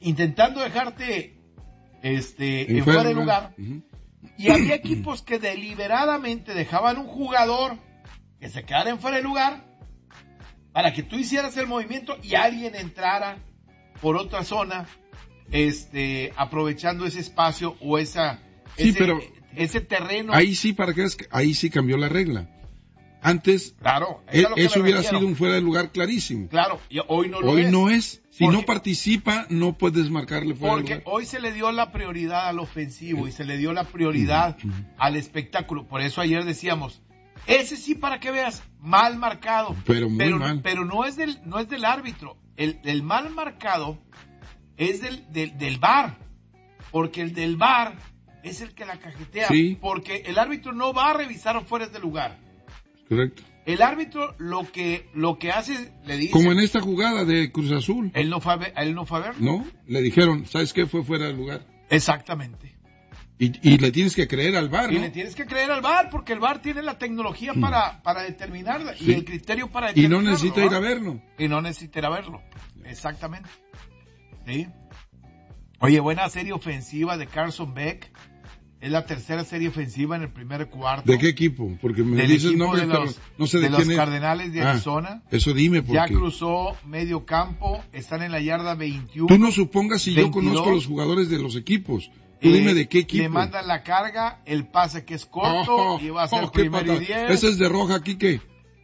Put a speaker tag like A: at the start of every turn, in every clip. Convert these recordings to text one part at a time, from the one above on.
A: intentando dejarte en fuera de lugar. Uh-huh. Y había equipos que deliberadamente dejaban un jugador que se quedara en fuera de lugar para que tú hicieras el movimiento y alguien entrara por otra zona, aprovechando ese espacio o ese terreno.
B: Ahí sí, ahí sí cambió la regla. Antes,
A: claro,
B: eso hubiera sido un fuera de lugar clarísimo.
A: Claro, y hoy no lo
B: hoy
A: es.
B: No es. Si no participa, no puedes marcarle fuera de lugar.
A: Porque hoy se le dio la prioridad al ofensivo y se le dio la prioridad al espectáculo. Por eso ayer decíamos, ese sí, para que veas, mal marcado.
B: Pero mal.
A: Pero no es del árbitro. El mal marcado es del VAR. Porque el del VAR es el que la cajetea.
B: Sí.
A: Porque el árbitro no va a revisar fuera de lugar.
B: Correcto.
A: El árbitro lo que hace, le dice...
B: Como en esta jugada de Cruz Azul.
A: Él no fue a ver.
B: No, le dijeron, ¿sabes qué? Fue fuera de lugar.
A: Exactamente.
B: Y le tienes que creer al VAR, ¿no?
A: Y le tienes que creer al VAR, porque el VAR tiene la tecnología para determinarla,
B: sí.
A: Y el criterio para determinarlo.
B: Y no necesita ir a verlo.
A: Y no necesita ir a verlo. Exactamente. ¿Sí? Oye, buena serie ofensiva de Carson Beck. Es la tercera serie ofensiva en el primer cuarto.
B: ¿De qué equipo? Porque me dices el nombre, pero no sé de
A: los
B: quién es.
A: Cardenales de Arizona.
B: Eso dime, porque...
A: Ya cruzó medio campo, están en la yarda 21.
B: Tú no supongas si
A: 22,
B: yo conozco a los jugadores de los equipos. Tú dime de qué equipo.
A: Le mandan la carga, el pase que es corto, y va a ser primero y 10.
B: Ese es de roja, Quique.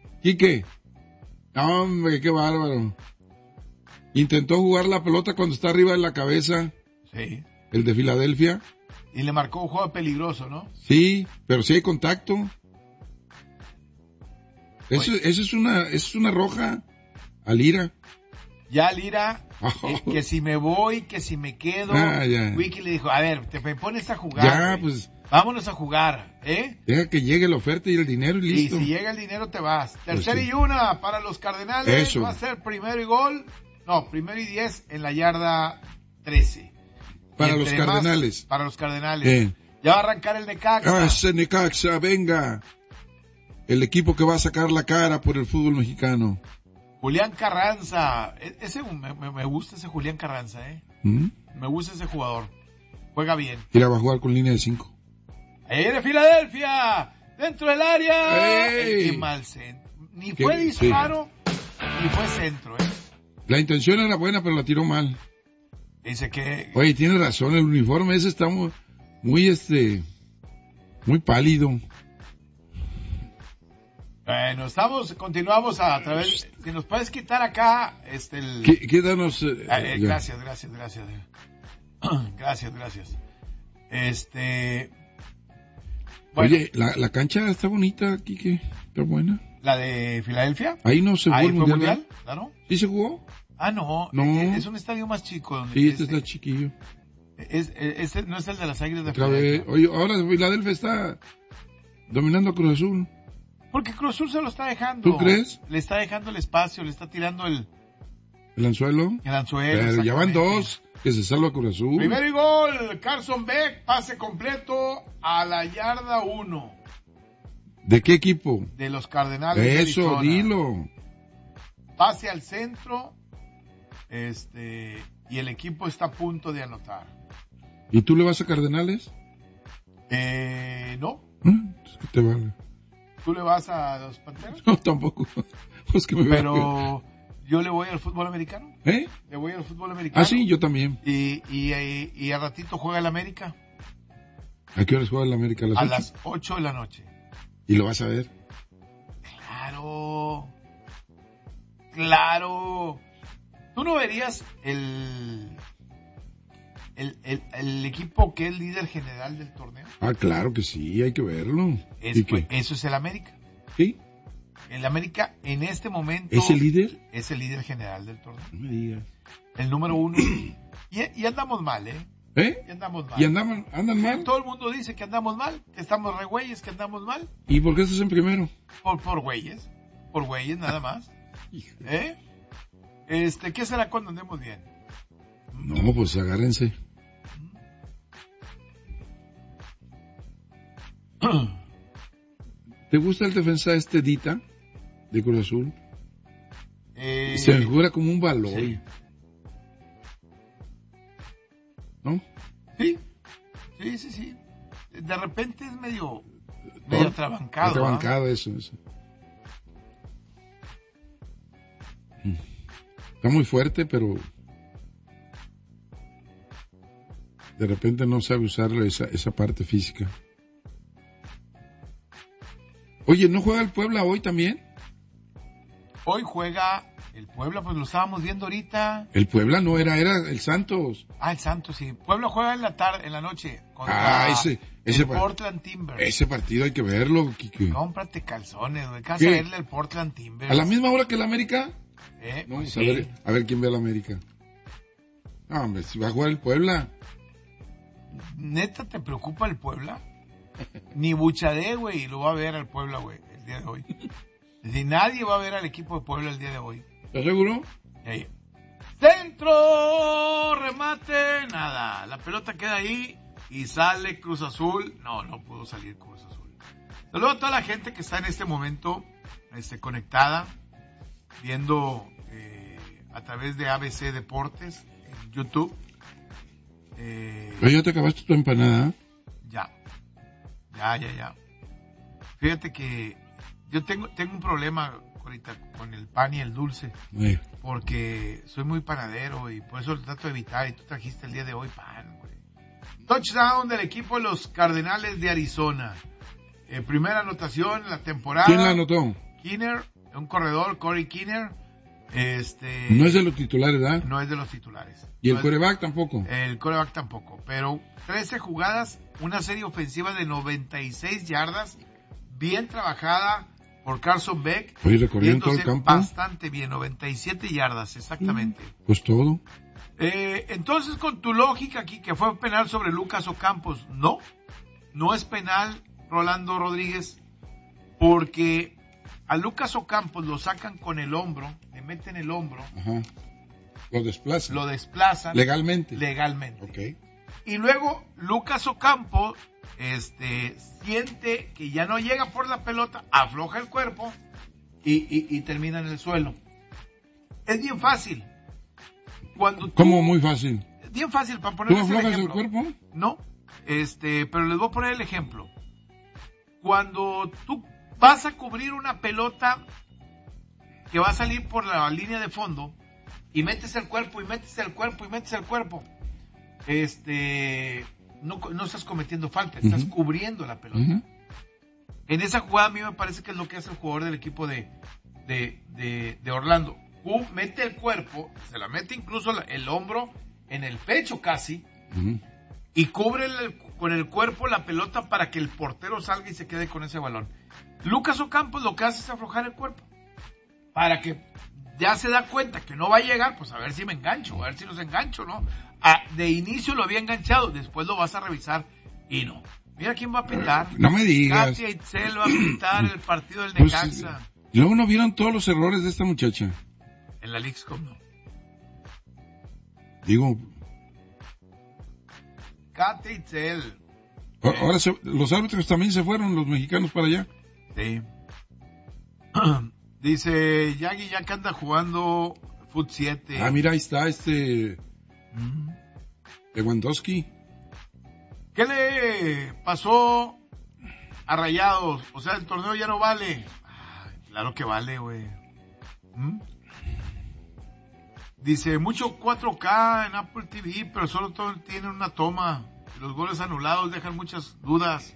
B: Hombre, qué bárbaro. Intentó jugar la pelota cuando está arriba de la cabeza.
A: Sí.
B: El de Filadelfia.
A: Y le marcó un juego peligroso, ¿no?
B: Sí, pero sí hay contacto. Eso es una roja a Lira.
A: Ya Lira, que si me voy, que si me quedo. Wiki le dijo, a ver, te me pones a jugar.
B: Ya, pues.
A: Vámonos a jugar,
B: Deja que llegue la oferta y el dinero y listo.
A: Y si llega el dinero te vas. Tercera y una para los Cardenales.
B: Eso.
A: Va a ser primero y 10 en la yarda 13.
B: Para los Cardenales.
A: Para los Cardenales. Ya va a arrancar el Necaxa.
B: Ese Necaxa, venga. El equipo que va a sacar la cara por el fútbol mexicano.
A: Julián Carranza. Me gusta ese Julián Carranza, Me gusta ese jugador. Juega bien.
B: Mira, va a jugar con línea de 5.
A: Ahí viene Filadelfia. Dentro del área.
B: ¡Ey!
A: Qué mal centro. Ni fue disparo, ni fue centro,
B: La intención era buena, pero la tiró mal.
A: Dice que...
B: Oye, tiene razón, el uniforme ese está muy pálido.
A: Bueno, continuamos a través... Si nos puedes quitar acá,
B: Quédanos...
A: Gracias. Bueno,
B: oye, la cancha está bonita, Quique, está buena.
A: ¿La de Filadelfia?
B: Ahí no se jugó el mundial.
A: ¿No?
B: ¿Sí se jugó?
A: Ah, no. Es un estadio más chico.
B: Sí, este está chiquillo.
A: Este no es el de las Águilas de Filadelfia.
B: Oye, ahora Filadelfia está dominando a Cruz Azul.
A: Porque Cruz Azul se lo está dejando.
B: ¿Tú crees?
A: Le está dejando el espacio, le está tirando el
B: anzuelo.
A: Pero
B: ya van 2, que se salva Cruz Azul.
A: Primero y gol, Carson Beck, pase completo a la yarda 1.
B: ¿De qué equipo?
A: De los Cardenales
B: de
A: Arizona.
B: Eso, dilo.
A: Pase al centro, y el equipo está a punto de anotar.
B: ¿Y tú le vas a Cardenales?
A: No.
B: ¿Qué te vale?
A: ¿Tú le vas a los Panteras?
B: No, tampoco. Pues que
A: Pero yo le voy al fútbol americano. Le voy al fútbol americano.
B: Ah, sí, yo también.
A: Y al ratito juega el América.
B: ¿A qué horas juega el América?
A: A las 8 de la noche.
B: ¿Y lo vas a ver?
A: Claro. ¿Tú no verías el equipo que es líder general del torneo?
B: Ah, claro que sí, hay que verlo.
A: Eso es el América.
B: ¿Sí?
A: El América en este momento...
B: ¿Es el líder?
A: Es el líder general del torneo.
B: No me digas.
A: El número 1. Y andamos mal, Y andamos mal.
B: ¿Y andan mal?
A: Todo el mundo dice que andamos mal, que estamos re güeyes, que andamos mal.
B: ¿Y por qué estás en primero?
A: Por güeyes. Por güeyes, nada más. ¿Qué será cuando andemos bien?
B: No, pues agárrense. ¿Te gusta el defensa Dita de Cruz Azul? Se me figura como un balón. Sí. ¿no?
A: Sí. De repente es medio atrabancado.
B: Atrabancado, eso. Está muy fuerte, pero de repente no sabe usar esa parte física. Oye, ¿no juega el Puebla hoy también?
A: Hoy juega el Puebla, pues lo estábamos viendo ahorita.
B: El Puebla no era el Santos.
A: El Santos, sí. Puebla juega en la noche contra el Portland Timbers.
B: Ese partido hay que verlo, Kike.
A: Cómprate calzones, güey. Casa verle al Portland Timbers.
B: ¿A la misma hora que el América?
A: No,
B: pues sí. A ver quién ve al América. No, hombre, si va a jugar el Puebla.
A: ¿Neta te preocupa el Puebla? Ni Buchadé, güey, lo va a ver al Puebla, güey, el día de hoy. Ni nadie va a ver al equipo de Puebla el día de hoy.
B: ¿Estás seguro?
A: Ahí. Centro, remate, nada. La pelota queda ahí y sale Cruz Azul. No pudo salir Cruz Azul. Saludos a toda la gente que está en este momento conectada, viendo a través de ABC Deportes en YouTube.
B: ¿Ya te acabaste tu empanada?
A: Ya. Fíjate que yo tengo un problema ahorita con el pan y el dulce, porque soy muy panadero y por eso lo trato de evitar, y tú trajiste el día de hoy pan, güey. Touchdown del equipo de los Cardenales de Arizona. Primera anotación en la temporada.
B: ¿Quién la anotó?
A: Kinner, un corredor, Corey Kinner.
B: No es de los titulares, ¿verdad?
A: No es de los titulares.
B: ¿Y el quarterback tampoco?
A: El quarterback tampoco, pero 13 jugadas, una serie ofensiva de 96 yardas, bien trabajada por Carson Beck.
B: Oye, recorrieron todo el campo.
A: Bastante bien, 97 yardas, exactamente.
B: Pues todo.
A: Entonces, con tu lógica aquí, que fue penal sobre Lucas Ocampos, no es penal, Rolando Rodríguez, porque a Lucas Ocampos lo sacan con el hombro, le meten el hombro.
B: Ajá. Lo desplazan.
A: Legalmente.
B: Okay.
A: Y luego Lucas Ocampo siente que ya no llega por la pelota, afloja el cuerpo y termina en el suelo. Es bien fácil.
B: ¿Cómo muy fácil?
A: Bien fácil, para ponerles
B: ¿Tú aflojas el cuerpo?
A: No, pero les voy a poner el ejemplo. Cuando tú vas a cubrir una pelota que va a salir por la línea de fondo y metes el cuerpo, no estás cometiendo falta, estás cubriendo la pelota. Uh-huh. En esa jugada a mí me parece que es lo que hace el jugador del equipo de Orlando. Mete el cuerpo, se la mete incluso el hombro en el pecho casi, uh-huh, y cubre con el cuerpo la pelota para que el portero salga y se quede con ese balón. Lucas Ocampos lo que hace es aflojar el cuerpo para que ya se da cuenta que no va a llegar, pues a ver si me engancho, a ver si los engancho, ¿no? De inicio lo había enganchado, después lo vas a revisar y no. Mira quién va a pitar.
B: No me digas.
A: Katia Itzel va a pitar el partido del Necaxa.
B: Pues, luego no vieron todos los errores de esta muchacha.
A: En la Lixcom no.
B: Digo.
A: Katia Itzel.
B: Ahora los árbitros también se fueron, los mexicanos para allá.
A: Sí. Dice Yagi ya que anda jugando Foot 7.
B: Mira, ahí está Lewandowski.
A: ¿Qué le pasó a Rayados? O sea, el torneo ya no vale. Claro que vale, güey. Dice, mucho 4K en Apple TV, pero solo tienen una toma. Los goles anulados dejan muchas dudas.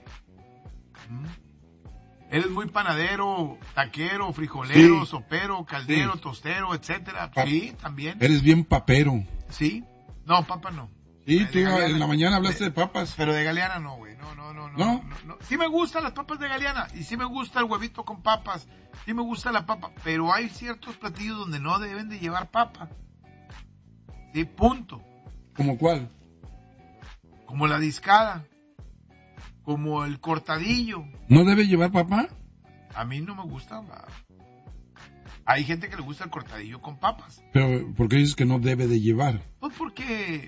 A: Eres muy panadero, taquero, frijolero, sí, sopero, caldero, sí, tostero, etcétera. Sí, también.
B: Eres bien papero.
A: Sí. No, papa no.
B: Sí, tú en la mañana hablaste de papas.
A: Pero de Galeana no, güey. No. Sí me gustan las papas de Galeana y sí me gusta el huevito con papas. Sí me gusta la papa, pero hay ciertos platillos donde no deben de llevar papa. Sí, punto.
B: ¿Cómo cuál?
A: Como la discada. Como el cortadillo.
B: ¿No debe llevar papa?
A: A mí no me gusta. Hay gente que le gusta el cortadillo con papas.
B: Pero, ¿por qué dices que no debe de llevar?
A: Pues porque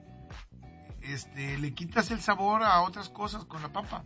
A: le quitas el sabor a otras cosas con la papa.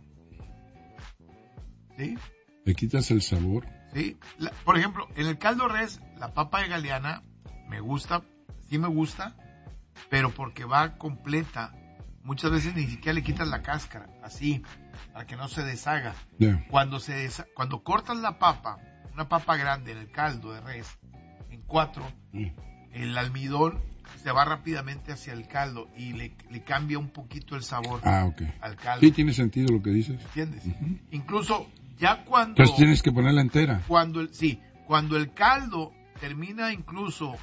A: ¿Sí?
B: ¿Le quitas el sabor?
A: Sí. Por ejemplo, en el caldo res, la papa de Galeana me gusta, sí me gusta, pero porque va completa muchas veces ni siquiera le quitas la cáscara, así, para que no se deshaga.
B: Yeah.
A: Cuando cortas la papa, una papa grande en el caldo de res, en 4, el almidón se va rápidamente hacia el caldo y le cambia un poquito el sabor al caldo.
B: Sí, tiene sentido lo que dices.
A: ¿Entiendes? Incluso ya cuando...
B: Entonces tienes que ponerla entera.
A: Cuando el caldo termina incluso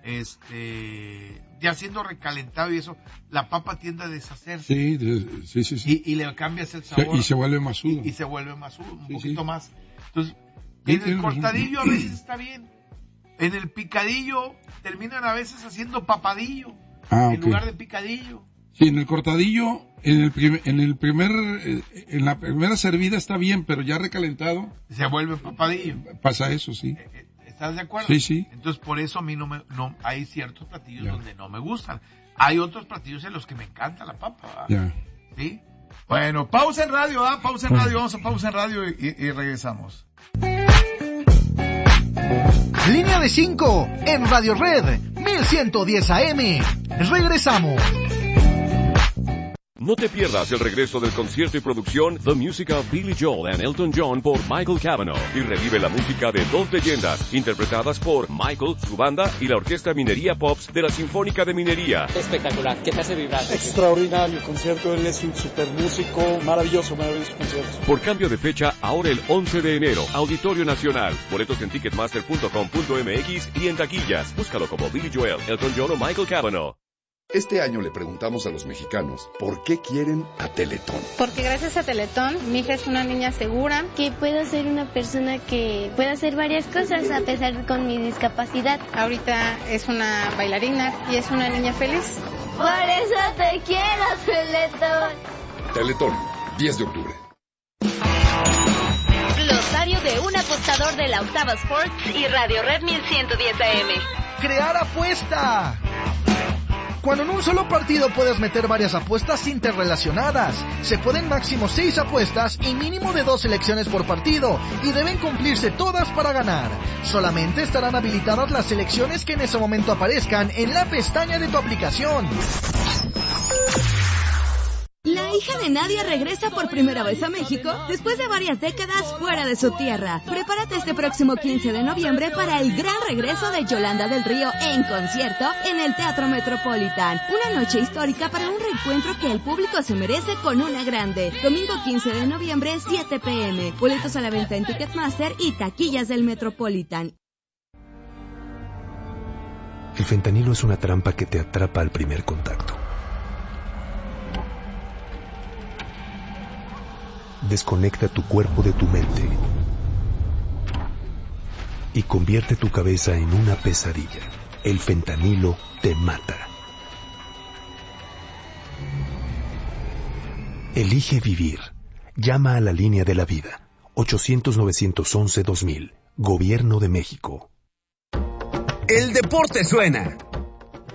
A: ya siendo recalentado y eso, la papa tiende a deshacerse.
B: Sí.
A: Y le cambias el sabor.
B: Y se vuelve masudo.
A: Y se vuelve masudo, un poquito más. Entonces, en el cortadillo a veces está bien. En el picadillo terminan a veces haciendo papadillo en lugar de picadillo.
B: Sí, en el cortadillo, en la primera servida está bien, pero ya recalentado
A: se vuelve papadillo.
B: Pasa eso, sí.
A: ¿Estás de acuerdo?
B: Sí.
A: Entonces, por eso a mí no hay ciertos platillos donde no me gustan. Hay otros platillos en los que me encanta la papa. ¿Sí? Bueno, pausa en radio, pausa en radio. Vamos a pausa en radio y regresamos.
C: Línea de 5 en Radio Red 1110 AM. Regresamos.
D: No te pierdas el regreso del concierto y producción The Music of Billy Joel and Elton John por Michael Cavanaugh y revive la música de dos leyendas interpretadas por Michael, su banda y la Orquesta Minería Pops de la Sinfónica de Minería.
E: Espectacular, ¿qué te hace vibrar?
F: Extraordinario el concierto, él es un super músico, maravilloso concierto.
D: Por cambio de fecha, ahora el 11 de enero, Auditorio Nacional. Boletos en ticketmaster.com.mx y en taquillas. Búscalo como Billy Joel, Elton John o Michael Cavanaugh.
G: Este año le preguntamos a los mexicanos por qué quieren a Teletón.
H: Porque gracias a Teletón, mi hija es una niña segura.
I: Que puedo ser una persona que pueda hacer varias cosas a pesar con mi discapacidad.
H: Ahorita es una bailarina y es una niña feliz.
I: Por eso te quiero, Teletón.
G: Teletón, 10 de octubre.
J: Glosario de un apostador de la Octava Sports y Radio Red 1110 AM.
C: Crear apuesta. Cuando en un solo partido puedes meter varias apuestas interrelacionadas. Se pueden máximo 6 apuestas y mínimo de 2 selecciones por partido, y deben cumplirse todas para ganar. Solamente estarán habilitadas las selecciones que en ese momento aparezcan en la pestaña de tu aplicación.
K: La hija de Nadia regresa por primera vez a México después de varias décadas fuera de su tierra. Prepárate este próximo 15 de noviembre para el gran regreso de Yolanda del Río en concierto en el Teatro Metropolitan. Una noche histórica para un reencuentro que el público se merece con una grande. Domingo 15 de noviembre, 7 p.m. Boletos a la venta en Ticketmaster y taquillas del Metropolitan.
L: El fentanilo es una trampa que te atrapa al primer contacto. Desconecta tu cuerpo de tu mente y convierte tu cabeza en una pesadilla. El fentanilo te mata. Elige vivir. Llama a la línea de la vida. 800-911-2000. Gobierno de México.
M: El deporte suena.